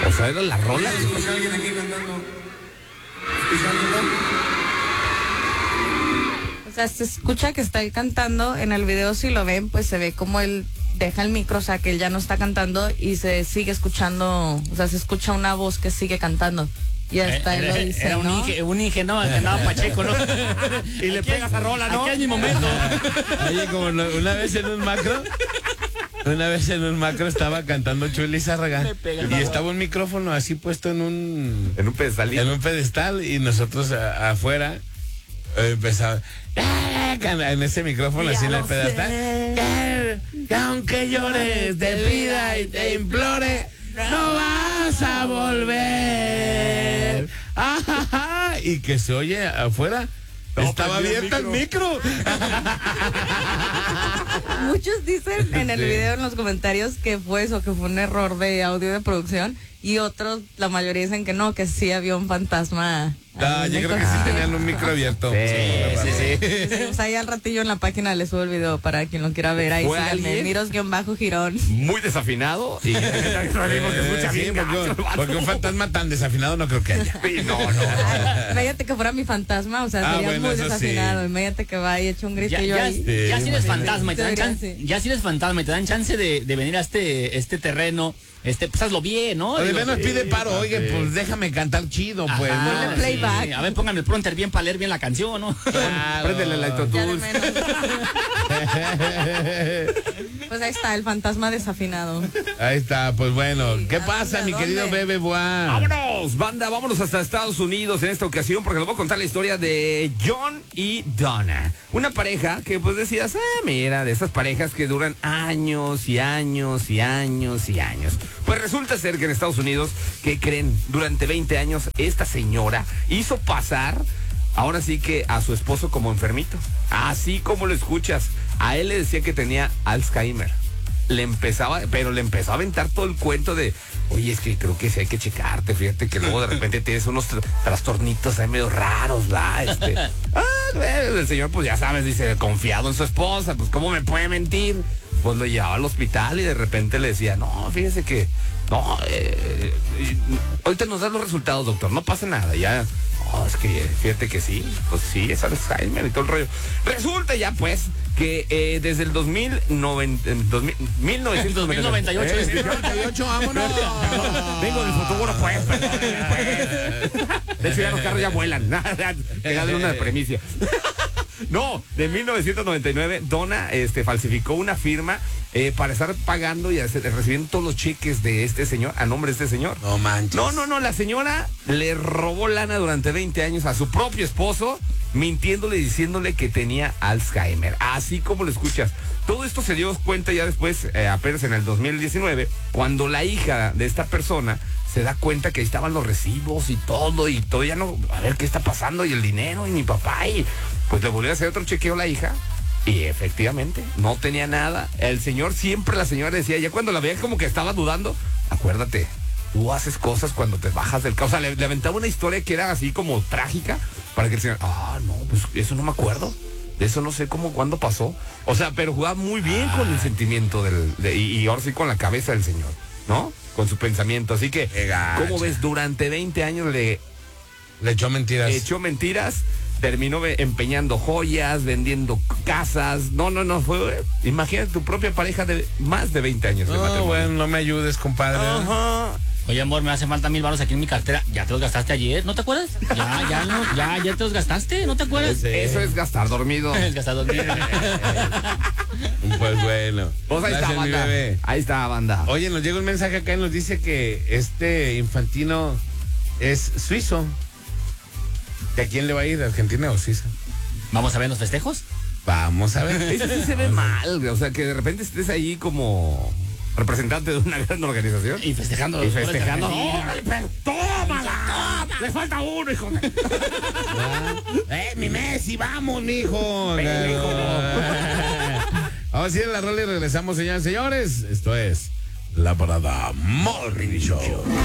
O sea, era la rola. ¿Escucha alguien aquí cantando? ¿Escuchándolo? O sea, se escucha que está cantando. En el video, si lo ven, pues se ve como él deja el micro, o sea, que él ya no está cantando y se sigue escuchando, o sea, se escucha una voz que sigue cantando. Y hasta él lo dice, era ¿no? un Inge, ¿no? Que andaba Pacheco, ¿no? Y le pegas a rola, ¿no? Aquí es mi momento. Oye, como una vez en un macro estaba cantando Chuy Lizárraga y estaba un micrófono así puesto en un pedestal y nosotros afuera empezaba en ese micrófono así en el pedestal, que aunque llores te pida y te implore, no vas a volver. Y que se oye afuera. Estaba abierta el micro. Muchos dicen en el video, en los comentarios, que fue eso, que fue un error de audio de producción. Y otros, la mayoría dicen que no, que sí había un fantasma. Yo creo que sí tenían un micro abierto. Sí. O sea, ya al ratillo en la página les subo el video para quien lo quiera ver. Ahí síganme, Miros-Girón. Muy desafinado. Y porque un fantasma tan desafinado no creo que haya. No. Imagínate que fuera mi fantasma, o sea, sería muy desafinado. Sí. Imagínate que va y echa un gritillo ahí. Ya si eres fantasma y te dan chance, y te dan chance de venir a este terreno, pues hazlo bien, ¿no? De menos pide paro, oye, pues déjame cantar chido, pues. ¿no? Playback. Sí. A ver, póngame el pronter bien para leer bien la canción, ¿no? Préndele la autotune. Pues ahí está, el fantasma desafinado. Ahí está, pues bueno. ¿Qué pasa, mi querido Bebe Boa? Vámonos, banda, vámonos hasta Estados Unidos en esta ocasión porque les voy a contar la historia de John y Donna. Una pareja que pues decías, mira, de esas parejas que duran años y años y años y años. Pues resulta ser que en Estados Unidos, ¿qué creen? Durante 20 años esta señora hizo pasar, ahora sí que a su esposo como enfermito. Así como lo escuchas. A él le decía que tenía Alzheimer. Le empezó a aventar todo el cuento de, oye, es que creo que sí hay que checarte, fíjate que luego de repente tienes unos trastornitos ahí medio raros, ¿verdad? El señor, pues ya sabes, dice, confiado en su esposa, pues ¿cómo me puede mentir? Pues lo llevaba al hospital y de repente le decía, no, fíjese que, no, ahorita nos dan los resultados, doctor, no pasa nada, ya. Es que fíjate que sí, pues sí, es Alzheimer y todo el rollo. Resulta ya pues que desde el 1998, vámonos. Vengo del futuro, pues. De hecho ya los carros ya vuelan. Pegale una premicia. No, de 1999, Donna falsificó una firma para estar pagando y recibiendo todos los cheques de este señor, a nombre de este señor. No manches. No, la señora le robó lana durante 20 años a su propio esposo, mintiéndole y diciéndole que tenía Alzheimer. Así como lo escuchas. Todo esto se dio cuenta ya después, apenas en el 2019, cuando la hija de esta persona se da cuenta que ahí estaban los recibos y todo ya no, a ver qué está pasando, y el dinero, y mi papá, y pues le volvió a hacer otro chequeo a la hija, y efectivamente, no tenía nada. La señora decía, ya cuando la veía como que estaba dudando, acuérdate, tú haces cosas cuando te bajas del carro. O sea, le aventaba una historia que era así como trágica, para que el señor, no, pues eso no me acuerdo. Eso no sé cuándo pasó. O sea, pero jugaba muy bien con el sentimiento y ahora sí con la cabeza del señor, ¿no? Con su pensamiento. Así que, ¿cómo ves? Durante 20 años le echó mentiras. Terminó empeñando joyas, vendiendo casas. No, fue. Imagínate tu propia pareja de más de 20 años de matrimonio. Bueno, no me ayudes, compadre. Ajá. Oye, amor, me hace falta 1,000 baros aquí en mi cartera. ¿Ya te los gastaste ayer? ¿No te acuerdas? Ya te los gastaste, ¿no te acuerdas? Eso es gastar dormido. Es gastar dormido. Pues bueno. Pues ahí está, banda. Ahí está, banda. Oye, nos llega un mensaje acá y nos dice que Infantino es suizo. ¿De a quién le va a ir? ¿Argentina o Suiza? ¿Vamos a ver los festejos? Vamos a ver. Eso sí se ve mal, o sea, que de repente estés ahí como representante de una gran organización. Y festejando. ¡Tómala! ¡Le falta uno, hijo! Mi Messi, vamos, mijo. Vamos a ir a la rola y regresamos, señores. Esto es La Parada Morning Show.